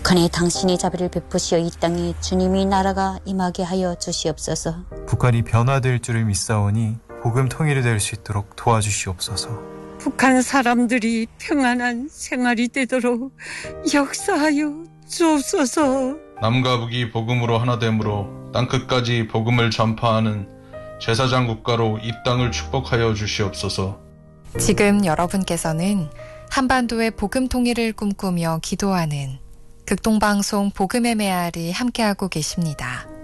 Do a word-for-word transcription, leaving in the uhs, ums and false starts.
북한에 당신의 자비를 베푸시어 이 땅에 주님이 나라가 임하게 하여 주시옵소서. 북한이 변화될 줄을 믿사오니 복음 통일이 될 수 있도록 도와주시옵소서. 북한 사람들이 평안한 생활이 되도록 역사하여 주옵소서. 남과 북이 복음으로 하나됨으로 땅끝까지 복음을 전파하는 제사장 국가로 이 땅을 축복하여 주시옵소서. 지금 여러분께서는 한반도의 복음 통일을 꿈꾸며 기도하는 극동방송 복음의 메아리 함께하고 계십니다.